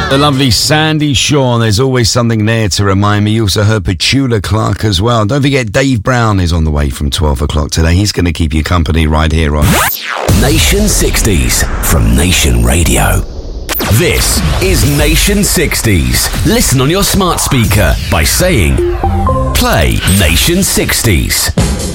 The lovely Sandy Shaw. There's always something there to remind me. You also heard Petula Clark as well. Don't forget Dave Brown is on the way from 12 o'clock today. He's going to keep you company right here on Nation 60s from Nation Radio. This is Nation 60s. Listen on your smart speaker by saying, play Nation 60s.